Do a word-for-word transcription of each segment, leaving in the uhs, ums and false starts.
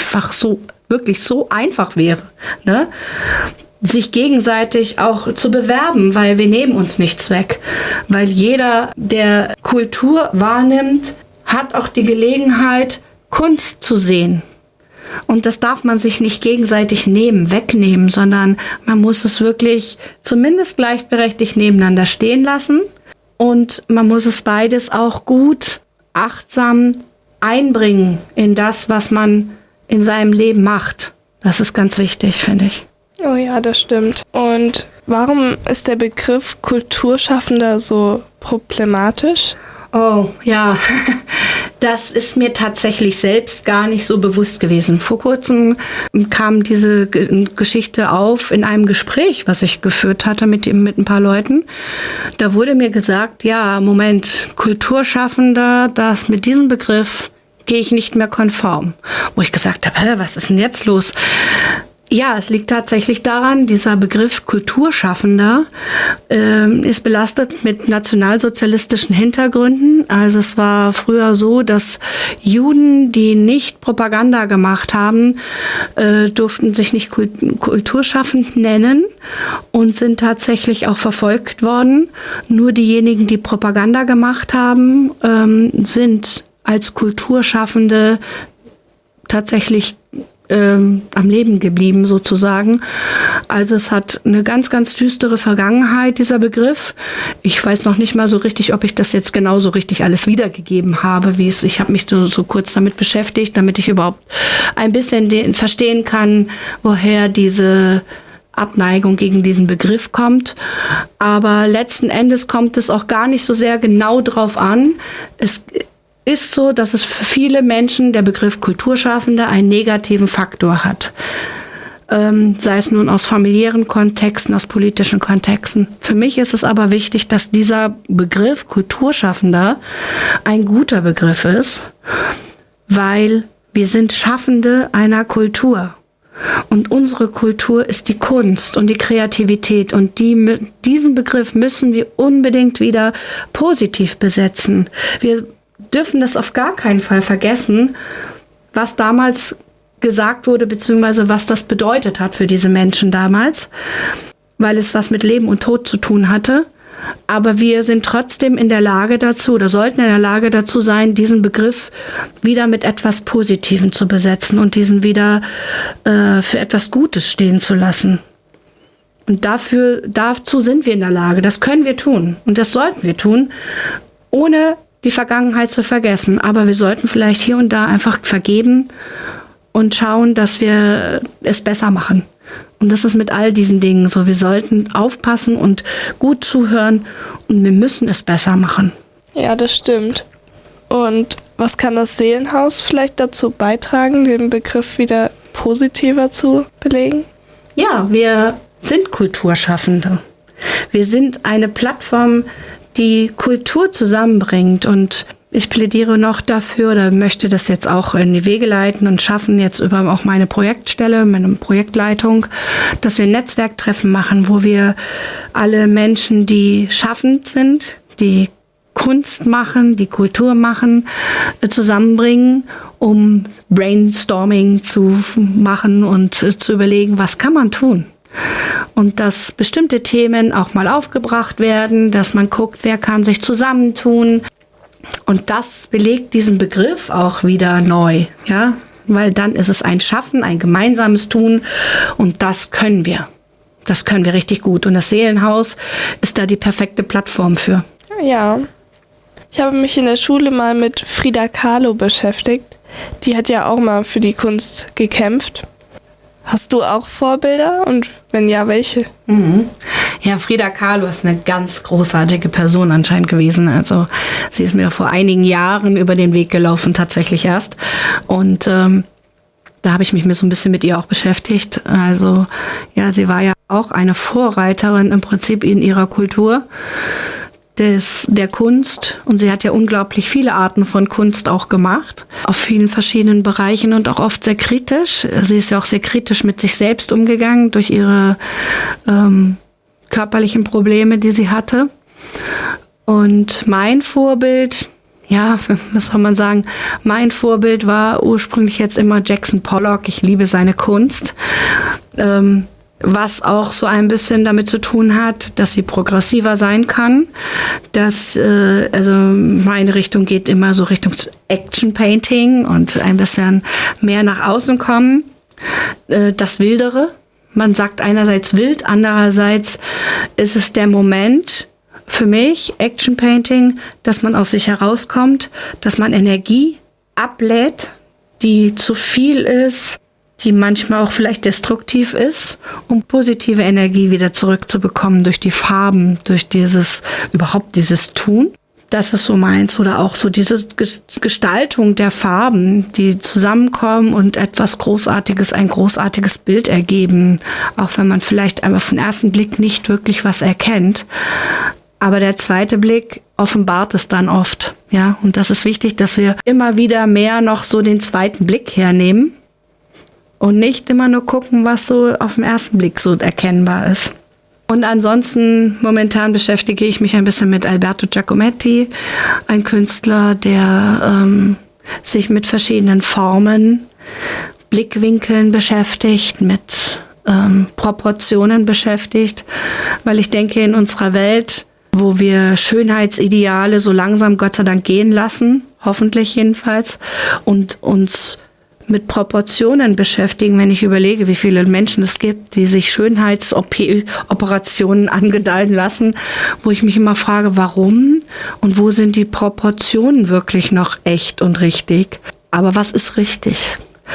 einfach so, wirklich so einfach wäre, ne? Sich gegenseitig auch zu bewerben, weil wir nehmen uns nichts weg. Weil jeder, der Kultur wahrnimmt, hat auch die Gelegenheit, Kunst zu sehen. Und das darf man sich nicht gegenseitig nehmen, wegnehmen, sondern man muss es wirklich zumindest gleichberechtigt nebeneinander stehen lassen. Und man muss es beides auch gut, achtsam einbringen in das, was man in seinem Leben macht. Das ist ganz wichtig, finde ich. Oh ja, das stimmt. Und warum ist der Begriff Kulturschaffender so problematisch? Oh, ja, das ist mir tatsächlich selbst gar nicht so bewusst gewesen. Vor kurzem kam diese G- Geschichte auf in einem Gespräch, was ich geführt hatte mit, mit ein paar Leuten. Da wurde mir gesagt, ja, Moment, Kulturschaffender, das mit diesem Begriff gehe ich nicht mehr konform. Wo ich gesagt habe, hä, was ist denn jetzt los? Ja, es liegt tatsächlich daran, dieser Begriff Kulturschaffender äh, ist belastet mit nationalsozialistischen Hintergründen. Also es war früher so, dass Juden, die nicht Propaganda gemacht haben, äh, durften sich nicht Kult- kulturschaffend nennen und sind tatsächlich auch verfolgt worden. Nur diejenigen, die Propaganda gemacht haben, ähm, sind als Kulturschaffende tatsächlich Ähm, am Leben geblieben sozusagen. Also es hat eine ganz, ganz düstere Vergangenheit, dieser Begriff. Ich weiß noch nicht mal so richtig, ob ich das jetzt genauso richtig alles wiedergegeben habe, wie es. Ich habe mich so, so kurz damit beschäftigt, damit ich überhaupt ein bisschen den, verstehen kann, woher diese Abneigung gegen diesen Begriff kommt. Aber letzten Endes kommt es auch gar nicht so sehr genau drauf an. Es ist so, dass es für viele Menschen der Begriff Kulturschaffende einen negativen Faktor hat. Ähm, sei es nun aus familiären Kontexten, aus politischen Kontexten. Für mich ist es aber wichtig, dass dieser Begriff Kulturschaffender ein guter Begriff ist, weil wir sind Schaffende einer Kultur. Und unsere Kultur ist die Kunst und die Kreativität. Und die, diesen Begriff müssen wir unbedingt wieder positiv besetzen. Wir dürfen das auf gar keinen Fall vergessen, was damals gesagt wurde, beziehungsweise was das bedeutet hat für diese Menschen damals, weil es was mit Leben und Tod zu tun hatte. Aber wir sind trotzdem in der Lage dazu, oder sollten in der Lage dazu sein, diesen Begriff wieder mit etwas Positivem zu besetzen und diesen wieder äh, für etwas Gutes stehen zu lassen. Und dafür, dazu sind wir in der Lage, das können wir tun und das sollten wir tun, ohne die Vergangenheit zu vergessen. Aber wir sollten vielleicht hier und da einfach vergeben und schauen, dass wir es besser machen. Und das ist mit all diesen Dingen so. Wir sollten aufpassen und gut zuhören und wir müssen es besser machen. Ja, das stimmt. Und was kann das Seelenhaus vielleicht dazu beitragen, den Begriff wieder positiver zu belegen? Ja, wir sind Kulturschaffende. Wir sind eine Plattform, die Kultur zusammenbringt, und ich plädiere noch dafür oder möchte das jetzt auch in die Wege leiten und schaffen jetzt über auch meine Projektstelle, meine Projektleitung, dass wir Netzwerktreffen machen, wo wir alle Menschen, die schaffend sind, die Kunst machen, die Kultur machen, zusammenbringen, um Brainstorming zu machen und zu überlegen, was kann man tun. Und dass bestimmte Themen auch mal aufgebracht werden, dass man guckt, wer kann sich zusammentun. Und das belegt diesen Begriff auch wieder neu, ja, weil dann ist es ein Schaffen, ein gemeinsames Tun, und das können wir. Das können wir richtig gut. Und das Seelenhaus ist da die perfekte Plattform für. Ja, ich habe mich in der Schule mal mit Frida Kahlo beschäftigt. Die hat ja auch mal für die Kunst gekämpft. Hast du auch Vorbilder, und wenn ja, welche? Mhm. Ja, Frida Kahlo ist eine ganz großartige Person anscheinend gewesen. Also sie ist mir vor einigen Jahren über den Weg gelaufen, tatsächlich erst. Und ähm, da habe ich mich so ein bisschen mit ihr auch beschäftigt. Also ja, sie war ja auch eine Vorreiterin im Prinzip in ihrer Kultur. Des, der Kunst, und sie hat ja unglaublich viele Arten von Kunst auch gemacht, auf vielen verschiedenen Bereichen und auch oft sehr kritisch. Sie ist ja auch sehr kritisch mit sich selbst umgegangen durch ihre ähm, körperlichen Probleme, die sie hatte. Und mein Vorbild, ja, was soll man sagen, mein Vorbild war ursprünglich jetzt immer Jackson Pollock. Ich liebe seine Kunst. Ähm, was auch so ein bisschen damit zu tun hat, dass sie progressiver sein kann. Dass, äh, also meine Richtung geht immer so Richtung Action Painting und ein bisschen mehr nach außen kommen. Äh, das Wildere. Man sagt einerseits wild, andererseits ist es der Moment für mich, Action Painting, dass man aus sich herauskommt, dass man Energie ablädt, die zu viel ist, die manchmal auch vielleicht destruktiv ist, um positive Energie wieder zurückzubekommen durch die Farben, durch dieses, überhaupt dieses Tun. Das ist so meins. Oder auch so diese Gestaltung der Farben, die zusammenkommen und etwas Großartiges, ein großartiges Bild ergeben. Auch wenn man vielleicht auf den ersten Blick nicht wirklich was erkennt. Aber der zweite Blick offenbart es dann oft. Ja, und das ist wichtig, dass wir immer wieder mehr noch so den zweiten Blick hernehmen. Und nicht immer nur gucken, was so auf den ersten Blick so erkennbar ist. Und ansonsten, momentan beschäftige ich mich ein bisschen mit Alberto Giacometti, ein Künstler, der ähm, sich mit verschiedenen Formen, Blickwinkeln beschäftigt, mit ähm, Proportionen beschäftigt. Weil ich denke, in unserer Welt, wo wir Schönheitsideale so langsam Gott sei Dank gehen lassen, hoffentlich jedenfalls, und uns mit Proportionen beschäftigen, wenn ich überlege, wie viele Menschen es gibt, die sich Schönheitsoperationen angedeihen lassen, wo ich mich immer frage, warum und wo sind die Proportionen wirklich noch echt und richtig? Aber was ist richtig?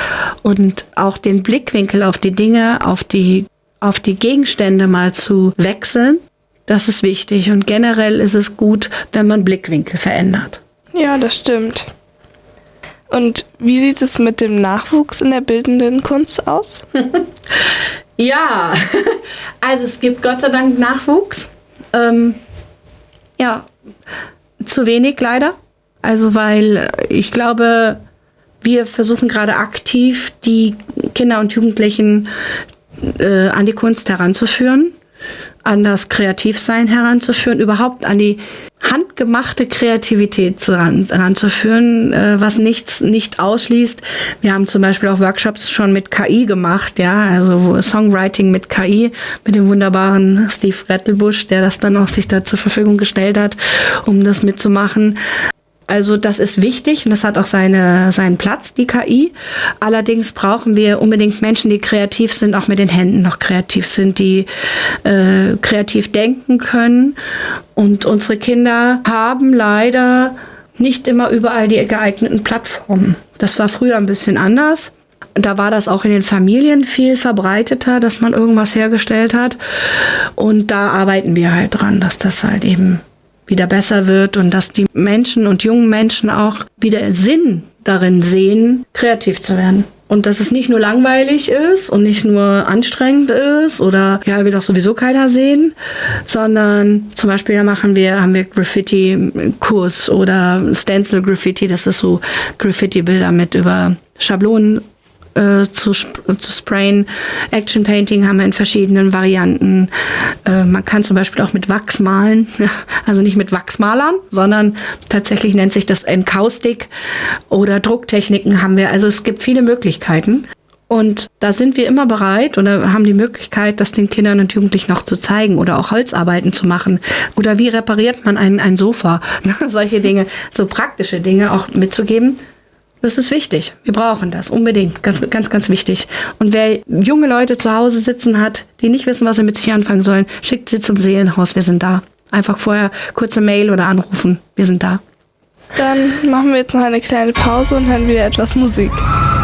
Und auch den Blickwinkel auf die Dinge, auf die, auf die Gegenstände mal zu wechseln, das ist wichtig. Und generell ist es gut, wenn man Blickwinkel verändert. Ja, das stimmt. Und wie sieht es mit dem Nachwuchs in der bildenden Kunst aus? Ja, also es gibt Gott sei Dank Nachwuchs. Ähm, ja, zu wenig leider. Also weil ich glaube, wir versuchen gerade aktiv die Kinder und Jugendlichen äh, an die Kunst heranzuführen, an das Kreativsein heranzuführen, überhaupt an die handgemachte Kreativität heranzuführen, äh, was nichts nicht ausschließt. Wir haben zum Beispiel auch Workshops schon mit K I gemacht, ja, also Songwriting mit K I, mit dem wunderbaren Steve Rettelbusch, der das dann auch sich da zur Verfügung gestellt hat, um das mitzumachen. Also das ist wichtig und das hat auch seine, seinen Platz, die K I. Allerdings brauchen wir unbedingt Menschen, die kreativ sind, auch mit den Händen noch kreativ sind, die äh, kreativ denken können. Und unsere Kinder haben leider nicht immer überall die geeigneten Plattformen. Das war früher ein bisschen anders. Da war das auch in den Familien viel verbreiteter, dass man irgendwas hergestellt hat. Und da arbeiten wir halt dran, dass das halt eben wieder besser wird und dass die Menschen und jungen Menschen auch wieder Sinn darin sehen, kreativ zu werden. Und dass es nicht nur langweilig ist und nicht nur anstrengend ist oder ja, will doch sowieso keiner sehen, sondern zum Beispiel machen wir, haben wir Graffiti-Kurs oder Stencil-Graffiti, das ist so Graffiti-Bilder mit über Schablonen Äh, zu, zu sprayen. Action Painting haben wir in verschiedenen Varianten. Äh, man kann zum Beispiel auch mit Wachs malen, also nicht mit Wachsmalern, sondern tatsächlich nennt sich das Encaustic oder Drucktechniken haben wir. Also es gibt viele Möglichkeiten. Und da sind wir immer bereit oder haben die Möglichkeit, das den Kindern und Jugendlichen noch zu zeigen oder auch Holzarbeiten zu machen. Oder wie repariert man ein, ein Sofa? Solche Dinge, so praktische Dinge auch mitzugeben. Das ist wichtig. Wir brauchen das unbedingt. Ganz, ganz, ganz wichtig. Und wer junge Leute zu Hause sitzen hat, die nicht wissen, was sie mit sich anfangen sollen, schickt sie zum Seelenhaus. Wir sind da. Einfach vorher kurze Mail oder anrufen. Wir sind da. Dann machen wir jetzt noch eine kleine Pause und hören wieder etwas Musik.